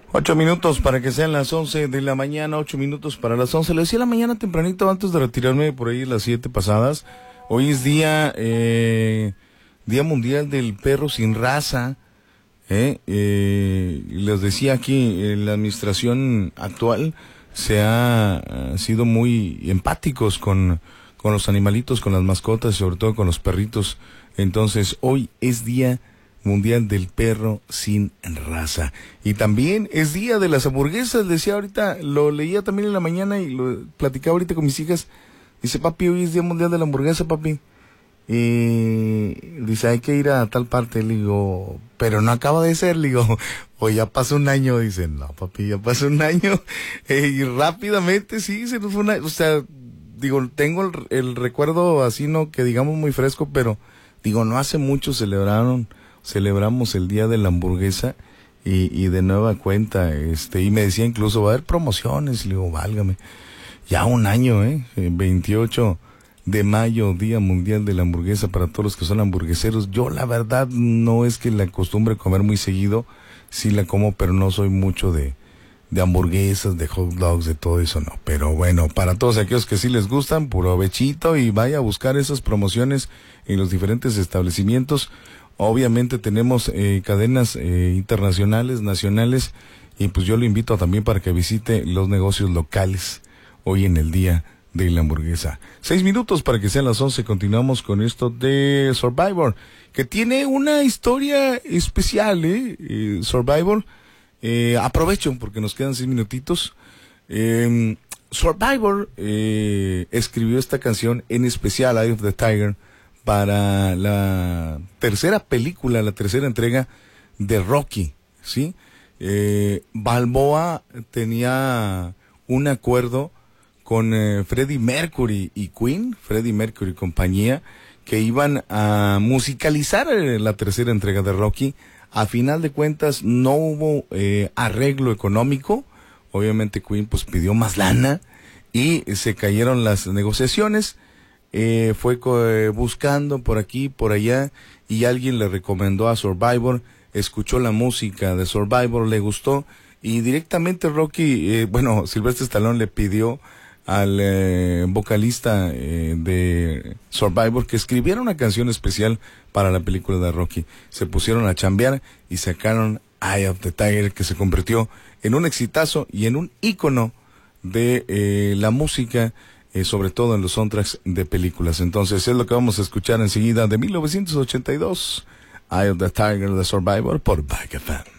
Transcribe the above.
8 minutos para que sean las 11 de la mañana, 8 minutos para las 11. Le decía la mañana tempranito antes de retirarme por ahí las 7 pasadas. Hoy es Día Mundial del Perro Sin Raza. Les decía aquí, la administración actual se ha sido muy empáticos con los animalitos, con las mascotas, sobre todo con los perritos. Entonces, hoy es Día Mundial del Perro Sin Raza. Y también es Día de las Hamburguesas. Decía ahorita, lo leía también en la mañana y lo platicaba ahorita con mis hijas. Dice, papi, hoy es Día Mundial de la Hamburguesa, papi. Y dice, hay que ir a tal parte. Le digo, pero no acaba de ser. Le digo, o ya pasó un año. Dice, no, papi, ya pasó un año. Y rápidamente, sí, se nos fue un año. O sea, digo, tengo el recuerdo así, no que digamos muy fresco, pero digo, no hace mucho celebramos el Día de la Hamburguesa y de nueva cuenta, y me decía incluso, va a haber promociones. Le digo, válgame, ya un año, 28 de mayo, Día Mundial de la Hamburguesa para todos los que son hamburgueseros. Yo la verdad no es que la acostumbre comer muy seguido, sí la como, pero no soy mucho de hamburguesas, de hot dogs, de todo eso, no. Pero bueno, para todos aquellos que sí les gustan, provechito y vaya a buscar esas promociones en los diferentes establecimientos. Obviamente tenemos cadenas internacionales, nacionales, y pues yo lo invito también para que visite los negocios locales hoy en el Día de la Hamburguesa. 6 minutos para que sean las 11. Continuamos con esto de Survivor, que tiene una historia especial, Survivor. Aprovecho porque nos quedan 6 minutitos. Survivor escribió esta canción en especial, Eye of the Tiger, para la tercera película, la tercera entrega de Rocky, ¿sí? Balboa tenía un acuerdo con Freddie Mercury y Queen, Freddie Mercury y compañía, que iban a musicalizar la tercera entrega de Rocky. A final de cuentas no hubo arreglo económico. Obviamente Queen pues pidió más lana y se cayeron las negociaciones. Fue buscando por aquí, por allá, y alguien le recomendó a Survivor, escuchó la música de Survivor, le gustó, y directamente Rocky, Sylvester Stallone le pidió al vocalista de Survivor que escribiera una canción especial para la película de Rocky. Se pusieron a chambear y sacaron Eye of the Tiger, que se convirtió en un exitazo y en un ícono de la música, sobre todo en los soundtracks de películas. Entonces es lo que vamos a escuchar enseguida de 1982, Eye of the Tiger de Survivor por Back FM.